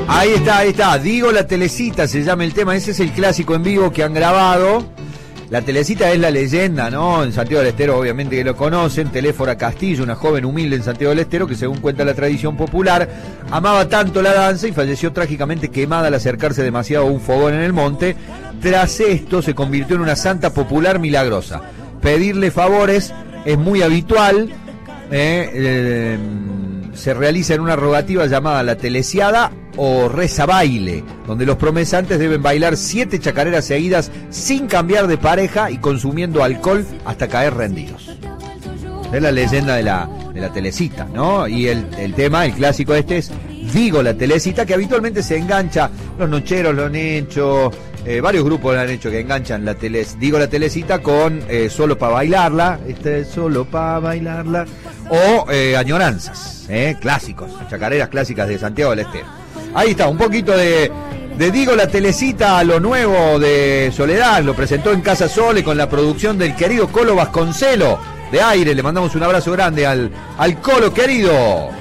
Ahí está. Digo la Telecita, se llama el tema. Ese es el clásico en vivo que han grabado. La Telecita es la leyenda, ¿no? En Santiago del Estero, obviamente que lo conocen. Teléfora Castillo, una joven humilde en Santiago del Estero que, según cuenta la tradición popular, amaba tanto la danza y falleció trágicamente quemada al acercarse demasiado a un fogón en el monte. Tras esto se convirtió en una santa popular milagrosa. Pedirle favores es muy habitual. Se realiza en una rogativa llamada la telesiada o reza baile, donde los promesantes deben bailar 7 chacareras seguidas sin cambiar de pareja y consumiendo alcohol hasta caer rendidos. Es la leyenda de la Telecita, ¿no? Y el tema, el clásico este es Digo la Telecita, que habitualmente se engancha, los nocheros lo han hecho, varios grupos lo han hecho, que enganchan Digo la Telecita con Solo para bailarla, Solo para bailarla, o Añoranzas, clásicos, chacareras clásicas de Santiago del Estero. Ahí está, un poquito de Digo la Telecita, lo nuevo de Soledad, lo presentó en Casa Sole con la producción del querido Colo Vasconcelo de Aire. Le mandamos un abrazo grande al Colo querido.